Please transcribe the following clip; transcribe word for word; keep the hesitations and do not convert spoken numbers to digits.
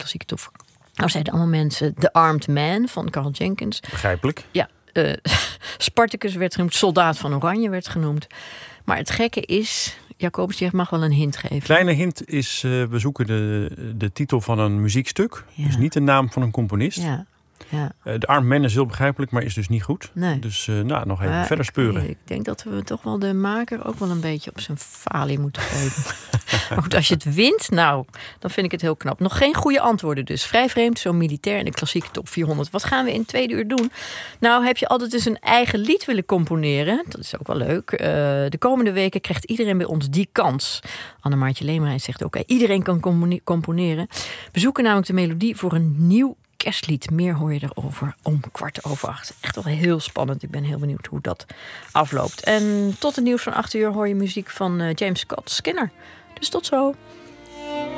klassieke top. Nou zeiden allemaal mensen The Armed Man van Carl Jenkins. Begrijpelijk. Ja, uh, Spartacus werd genoemd, Soldaat van Oranje werd genoemd. Maar het gekke is, Jacobus, je mag wel een hint geven. Kleine hint is, uh, we zoeken de, de titel van een muziekstuk. Ja. Dus niet de naam van een componist. Ja. Ja. Uh, de Armed Man is heel begrijpelijk, maar is dus niet goed. Nee. Dus uh, nou, nog even maar verder speuren. Ik, ik denk dat we toch wel de maker ook wel een beetje op zijn falie moeten geven. Maar goed, als je het wint, nou, dan vind ik het heel knap. Nog geen goede antwoorden dus. Vrij vreemd, zo militair in de klassieke top vierhonderd. Wat gaan we in het tweede uur doen? Nou, heb je altijd eens een eigen lied willen componeren? Dat is ook wel leuk. Uh, de komende weken krijgt iedereen bij ons die kans. Annemaartje Leemreis zegt ook, okay, iedereen kan componeren. We zoeken namelijk de melodie voor een nieuw kerstlied. Meer hoor je erover om kwart over acht. Echt wel heel spannend. Ik ben heel benieuwd hoe dat afloopt. En tot het nieuws van acht uur hoor je muziek van uh, James Scott Skinner. Dus tot zo.